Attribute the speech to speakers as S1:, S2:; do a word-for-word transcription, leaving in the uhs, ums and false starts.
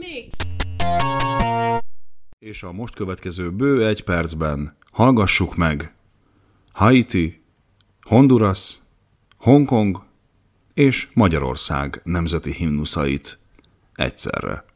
S1: még!
S2: És a most következő bő egy percben hallgassuk meg Haiti, Honduras, Hongkong és Magyarország nemzeti himnuszait egyszerre.